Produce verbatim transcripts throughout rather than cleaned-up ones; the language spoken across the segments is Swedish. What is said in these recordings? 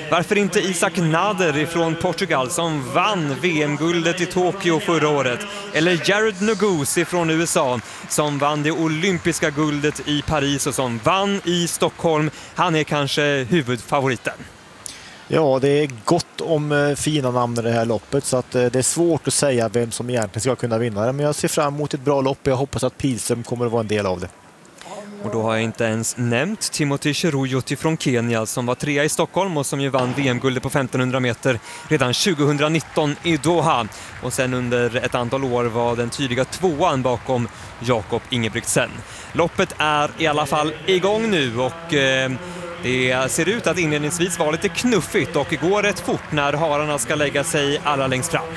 Varför inte Isaac Nader från Portugal som vann V M-guldet i Tokyo förra året? Eller Jared Nuguse från U S A som vann det olympiska guldet i Paris och som vann i Stockholm. Han är kanske huvudfavoriten. Ja, det är gott om fina namn i det här loppet, så att det är svårt att säga vem som egentligen ska kunna vinna det. Men jag ser fram emot ett bra lopp och jag hoppas att Pilström kommer att vara en del av det. Och då har jag inte ens nämnt Timothy Cheruiyot från Kenya som var trea i Stockholm och som ju vann V M-guldet på femtonhundra meter redan tjugonitton i Doha. Och sen under ett antal år var den tydliga tvåan bakom Jakob Ingebrigtsen. Loppet är i alla fall igång nu och eh, det ser ut att inledningsvis vara lite knuffigt och går rätt fort när hararna ska lägga sig allra längst fram.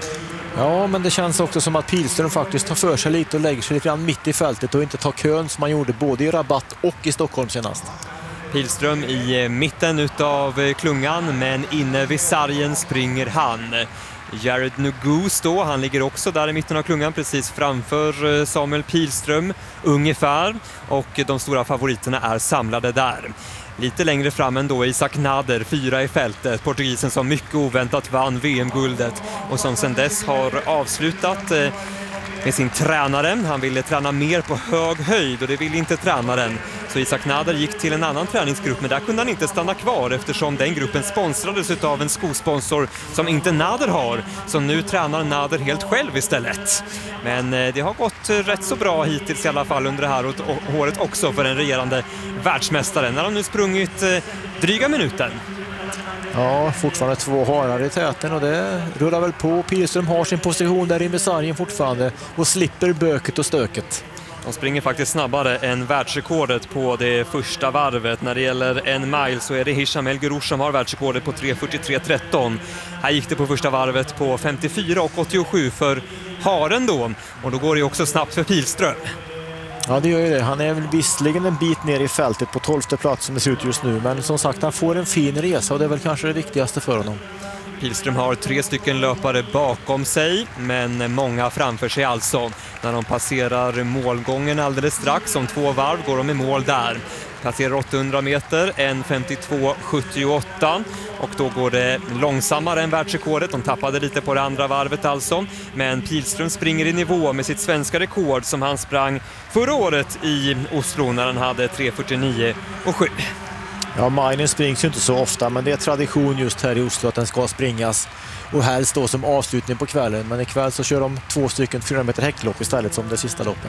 Ja, men det känns också som att Pilström faktiskt tar för sig lite och lägger sig lite grann mitt i fältet och inte tar kön som man gjorde både i Rabat och i Stockholm senast. Pilström i mitten utav klungan, men inne vid sargen springer han. Jared Nuguse då, han ligger också där i mitten av klungan precis framför Samuel Pilström ungefär, och de stora favoriterna är samlade där. Lite längre fram ändå Isaac Nader, fyra i fältet, portugisen som mycket oväntat vann V M-guldet och som sedan dess har avslutat med sin tränare. Han ville träna mer på hög höjd och det ville inte tränaren. Så Isaac Nader gick till en annan träningsgrupp, men där kunde han inte stanna kvar eftersom den gruppen sponsrades av en skosponsor som inte Nader har. Så nu tränar Nader helt själv istället. Men det har gått rätt så bra hittills i alla fall under det här året också för den regerande världsmästaren. När han nu sprungit dryga minuten. Ja, fortfarande två harar i täten och det rullar väl på. Pilström har sin position där i missarjen fortfarande och slipper böket och stöket. De springer faktiskt snabbare än världsrekordet på det första varvet. När det gäller en mile så är det Hisham El Gurouch som har världsrekordet på tre fyrtiotre tretton. Här gick det på första varvet på femtiofyra åttiosju för haren då. Och då går det också snabbt för Pilström. Ja, det gör ju det. Han är väl visserligen en bit ner i fältet på tolfte plats som det ser ut just nu. Men som sagt, han får en fin resa och det är väl kanske det viktigaste för honom. Pilström har tre stycken löpare bakom sig, men många framför sig alltså. När de passerar målgången alldeles strax, om två varv går de i mål där. Passerar åttahundra meter, en femtiotvå sjuttioåtta, och då går det långsammare än världsrekordet. De tappade lite på det andra varvet alltså, men Pilström springer i nivå med sitt svenska rekord som han sprang förra året i Oslo när han hade tre fyrtionio sju. Ja, milen springs ju inte så ofta, men det är tradition just här i Oslo att den ska springas och helst då som avslutning på kvällen. Men ikväll så kör de två stycken fyra meter häcklopp istället som det sista loppen.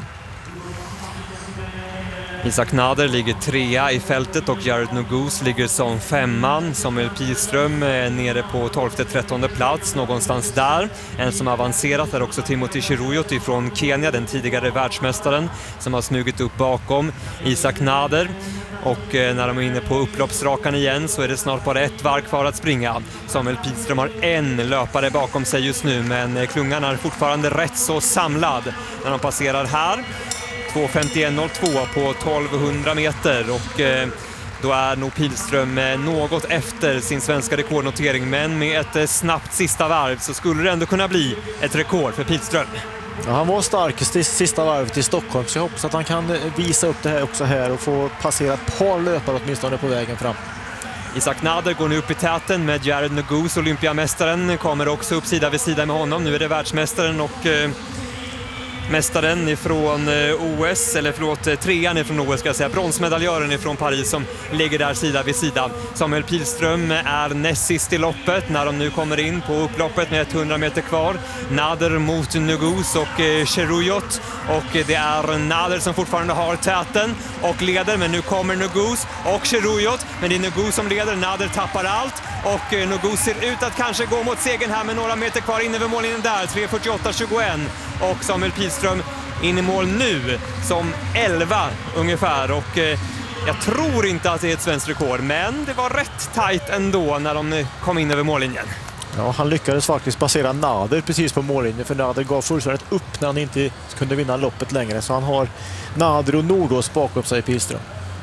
Isaac Nader ligger trea i fältet och Jared Nuguse ligger som femman. Samuel Pilström är nere på tolfte trettonde plats, någonstans där. En som avancerat är också Timothy Cheruiyot från Kenya, den tidigare världsmästaren, som har smugit upp bakom Isaac Nader. Och när de är inne på upploppsrakan igen så är det snart bara ett varv kvar att springa. Samuel Pilström har en löpare bakom sig just nu, men klungan är fortfarande rätt så samlad när de passerar här. två femtioett noll två på tolvhundra meter, och eh, då är nog Pilström eh, något efter sin svenska rekordnotering, men med ett eh, snabbt sista varv så skulle det ändå kunna bli ett rekord för Pilström. Ja, han var starkast i sista varvet i Stockholm, så jag hoppas att han kan visa upp det här också här och få passera ett par löpare åtminstone på vägen fram. Isaac Nader går nu upp i täten med Jared Nuguse, olympiamästaren, kommer också upp sida vid sida med honom. Nu är det världsmästaren och eh, mästaren ifrån O S, eller förlåt, trean ifrån O S ska jag säga, bronsmedaljören ifrån Paris som ligger där sida vid sida. Samuel Pilström är näst sist i loppet när de nu kommer in på upploppet med hundra meter kvar. Nader mot Nuguse och eh, Cheruiyot, och det är Nader som fortfarande har täten och leder, men nu kommer Nuguse och Cheruiyot, men det är Nuguse som leder. Nader tappar allt och eh, Nuguse ser ut att kanske gå mot segern här med några meter kvar inne vid mållinjen där, tre fyrtioåtta tjugoett, och Samuel Pilström in i mål nu som elva ungefär, och eh, jag tror inte att det är ett svenskt rekord, men det var rätt tajt ändå när de kom in över mållinjen. Ja, han lyckades faktiskt passera Nader precis på mållinjen, för Nader gav fullständigt upp när han inte kunde vinna loppet längre, så han har Nader och Nordås bakom sig, Pilström.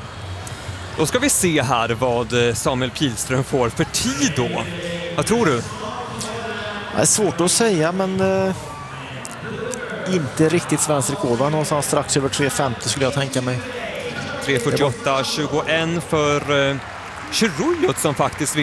Då ska vi se här vad Samuel Pilström får för tid då. Vad tror du? Det är svårt att säga, men eh, inte riktigt svensk rekord. Va? Någonstans strax över tre femtio skulle jag tänka mig. tre fyrtioåtta tjugoett för eh, Cheruiyot som faktiskt